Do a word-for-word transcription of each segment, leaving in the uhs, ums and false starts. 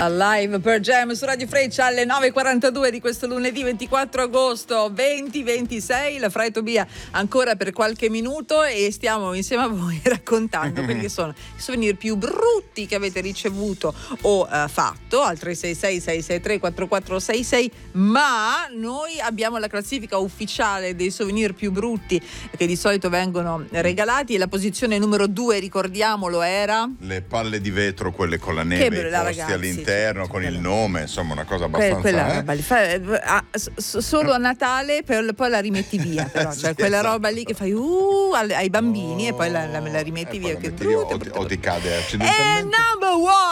Live per Jam su Radio Freccia alle nove e quarantadue di questo lunedì ventiquattro agosto duemilaventisei. La Fra e Tobia ancora per qualche minuto e stiamo insieme a voi raccontando quelli che sono i souvenir più brutti che avete ricevuto o uh, fatto al tre sei sei sei sei tre quattro quattro sei sei. Ma noi abbiamo la classifica ufficiale dei souvenir più brutti che di solito vengono regalati e la posizione numero due, ricordiamolo, era le palle di vetro, quelle con la neve posti ragazzi, all'interno, sì, con quella. Il nome, insomma una cosa abbastanza quella eh? roba lì, fa, ah, solo a Natale per, poi la rimetti via però, cioè sì, quella esatto. roba lì che fai uh, ai bambini oh, e poi la, la, la rimetti via che brutta, o, brutta, o ti cade e accidentalmente. number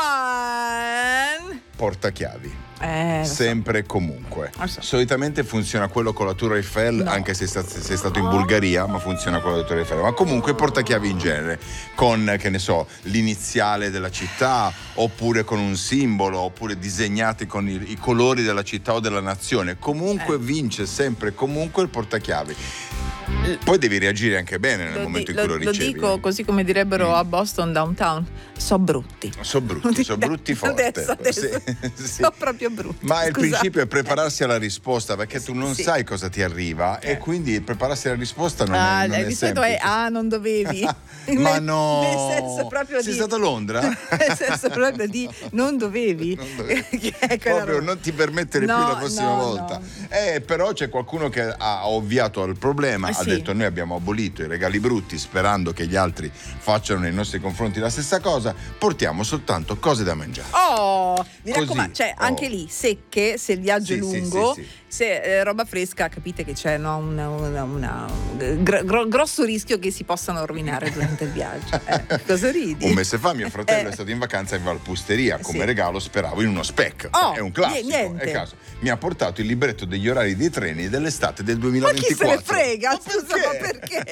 one portachiavi. Eh, sempre e so. comunque so. Solitamente funziona quello con la Tour Eiffel, no. anche se sei stato, stato in oh. Bulgaria, ma funziona con la Tour Eiffel. Ma comunque portachiavi in genere con, che ne so, l'iniziale della città, oppure con un simbolo, oppure disegnati con i, i colori della città o della nazione. Comunque eh. vince sempre e comunque il portachiavi. Poi devi reagire anche bene nel lo momento di, in cui lo, lo ricevi. Lo dico così come direbbero mm. a Boston downtown, so brutti. So brutti, so brutti forte. Adesso, adesso. Sì, sì. So proprio brutti. Ma Scusate. Il principio è prepararsi alla risposta, perché tu non sì. sai cosa ti arriva eh. e quindi prepararsi alla risposta non ah, è, non il è solito è ah non dovevi. Ma nel, no, nel senso proprio sei di, stata a Londra? Nel senso proprio di non dovevi, non dovevi. Proprio non ti permettere no, più la prossima no, volta no. Eh, però c'è qualcuno che ha ovviato al problema, eh, ha sì. detto noi abbiamo abolito i regali brutti sperando che gli altri facciano nei nostri confronti la stessa cosa, portiamo soltanto cose da mangiare. Oh, mi Così, raccomando, cioè oh. anche lì secche, se il viaggio sì, è lungo, sì, sì, sì. se eh, roba fresca, capite che c'è no, una, una, una gr- gr- grosso rischio che si possano rovinare durante il viaggio. Eh, cosa ridi? Un mese fa mio fratello eh. è stato in vacanza in Valpusteria, come sì. regalo speravo in uno spec. Oh, è un classico, niente. è caso. Mi ha portato il libretto degli orari dei treni dell'estate del duemilaventiquattro. Ma chi se ne frega? Ma scusa, perché? ma perché?